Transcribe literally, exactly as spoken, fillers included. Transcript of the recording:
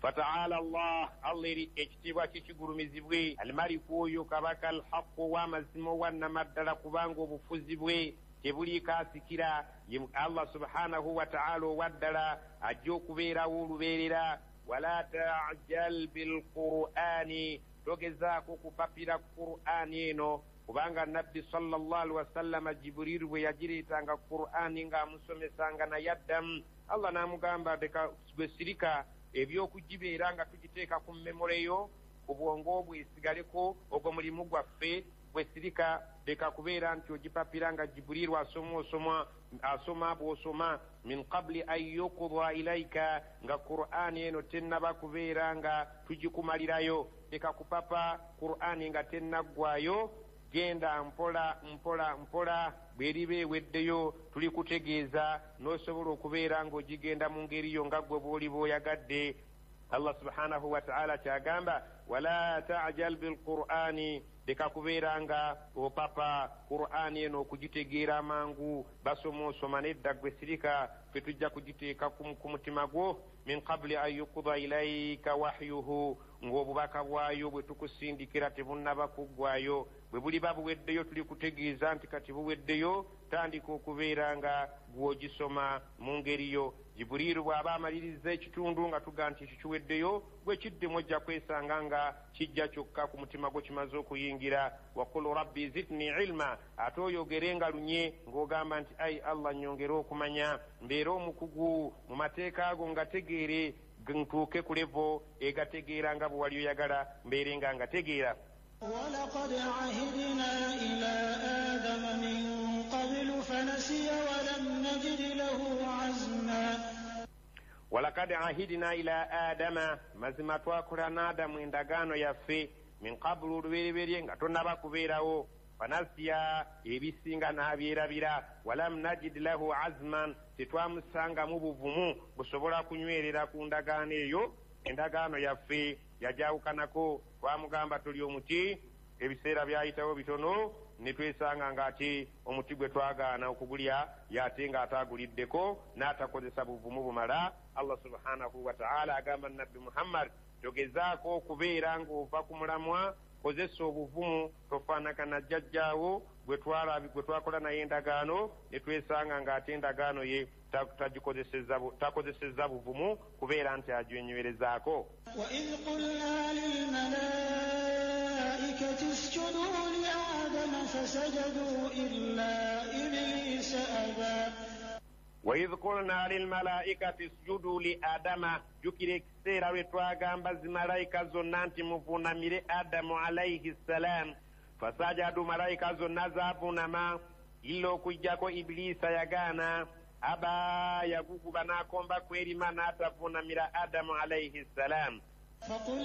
Wataala Allah alliri ekitibwa kikigulumizibwe almaliku oyo kabaka alhaqu w'amazima owannamaddala kubanga obufuzi bwe tebuliiko asikira Allah subhanahu wa ta'ala owaddala ajja okubeerawo olubeerera. Wala ta'jal bilqur'ani togezaako kupapira qur'ani eno kubanga nabbi sallallahu alaihi wasallam Jibril bwe yagireetanga qur'ani ng'amusomesanga naye addamu Allah n'amugamba leka bwe sirika ebyokugibeera nga tugiteeka ku mmemore yo ku bwongo bwe esigaleko ogwo mulimu gwaffe bwe sirika leka kubeera nti ogipapira nga Jibril asoma osoma asoma bw'osoma min qabli an yuqda ilayka nga qur'ani eno tennaba kubeera nga tugikumalirayo. Leka kupapa qur'ani nga tennaggwayo, genda mpola mpola mpola bweriba eweddeyo tulikutegeeza n'osobola okubeera ng'ogigenda mu ngeri yo nga gwe bw'oli bw'oyagadde. Allah subhanahu wa ta'ala kyagamba wala ta'jal bilqur'ani leka kubeera nga opapa qur'ani eno okugitegeera amangu basoma osoma nedda gwe sirika fe tujja kugiteeka ku mutima gwo min qabli an yuqda ilayka wahyuhu ng'obubaka bwayo bwe tukusindikira tebunnaba kuggwayo. Bwe buliba buweddeyo tuli kutegeeza nti kati buweddeyo tandika okubeera nga gwogisoma mu ngeri yo. Jibuliru bw'aba amaliriza ekitundu nga tuga nti kikiweddeyo bwe kiddemu ojja kwesanga nga kijja kyokka ku mutima gwo kimaze okuyingira. Waqul rabbi zidni ilma ate oyogere nga lunye ng'ogamba nti ai Allah nnyongere okumanya mbeera omukugu mu mateeka ago nga tegeere ntuuke ku levo egategeera nga bwe wali oyagala mbeere nga ngategeera. ولقد عهدنا إلى آدم من قبل فنسي ولم نجد له عزما. ولقد عهدنا إلى آدم مزما twakolana Adamu endagaano yaffe min qablu olubereberye nga tonnaba kubeerawo fanasiya ebisinga n'abyerabira walam najid lahu azman tetwamusangamu buvumu busobola kunywerera ku ndagaano eyo. Endagaano yaffe yajawukanako twamugamba tuli omuti ebiseera byayitawo bitono ne twesanga ng'ate omuti gwe twagaana okugulya y'ate ng'ataaguliddeko n'atakozesa buvumu bumala. Allah subhanahu wa ta'ala agamba nabbi Muhammad togezaako okubeera ng'ova ku mulamwa kozesa obuvumu tofaanagana jjajjaawo gwe twakola naye endagaano ne twesanga ng'ate endagaano ye takozesezza buvumu kubeera nti aginywerezaako. وإذ قلنا للملائكة اسجدوا لآدم فسجدوا إلا إبليس أبى. وإذ قلنا للملائكة اسجدوا لآدم جكر اكسيرا وتواغامبا زملائكة زنانتي مفونامير آدم عليه السلام فسجدوا ملائكة زنازابونما إلو كجاكو إبليس يغانا أبا يغوكو بناكم بكويري ما ناتفونامير آدم عليه السلام.